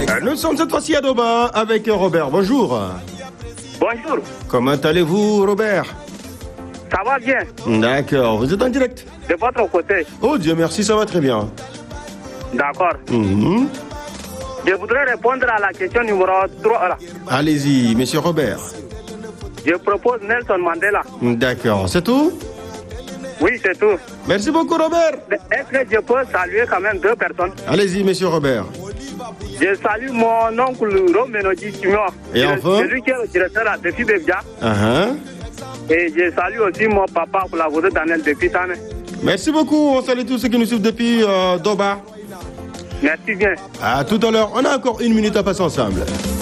Nous sommes cette fois-ci à Doba avec Robert. Bonjour. Bonjour. Comment allez-vous, Robert? Ça va bien. D'accord. Vous êtes en direct? De votre côté? Oh Dieu merci, ça va très bien. D'accord. Je voudrais répondre à la question numéro 3. Allez-y, monsieur Robert. Je propose Nelson Mandela. D'accord. C'est tout? Oui, c'est tout. Merci beaucoup, Robert. Est-ce que je peux saluer quand même 2 personnes? Allez-y, monsieur Robert. Je salue mon oncle Roménodi Simon. Et enfin? C'est lui qui est le directeur à Défi Bebja. Et je salue aussi mon papa pour la voix de Daniel depuis Tane. Merci beaucoup. On salue tous ceux qui nous suivent depuis Doba. Merci bien. À tout à l'heure. On a encore 1 minute à passer ensemble.